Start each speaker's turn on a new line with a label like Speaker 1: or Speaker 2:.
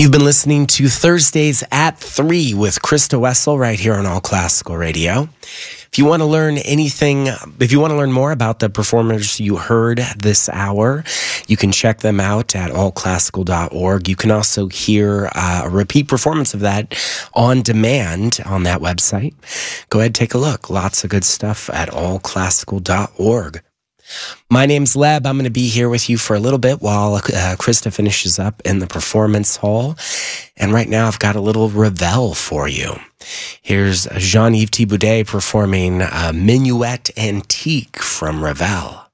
Speaker 1: You've been listening to Thursdays at 3 with Krista Wessel right here on All Classical Radio. If you want to learn more about the performers you heard this hour, you can check them out at allclassical.org. You can also hear a repeat performance of that on demand on that website. Go ahead, take a look. Lots of good stuff at allclassical.org. My name's Leb. I'm going to be here with you for a little bit while Krista finishes up in the performance hall. And right now I've got a little Ravel for you. Here's Jean-Yves Thibaudet performing Minuet Antique from Ravel.